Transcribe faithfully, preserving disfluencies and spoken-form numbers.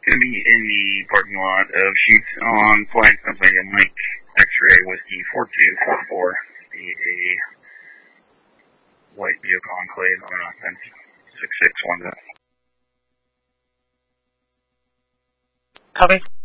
Going to be in the parking lot of Sheets on Flight Pennsylvania Mike X-Ray Whiskey four two four four. Be a white vehicle enclave on offense six six one. Copy.